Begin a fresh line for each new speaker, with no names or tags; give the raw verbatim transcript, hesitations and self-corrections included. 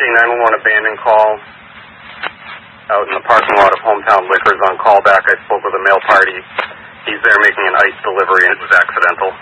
emergency nine one one abandoned call out in the parking lot of Hometown Liquors on callback. I spoke with a male party. He's there making an ice delivery, and it was accidental.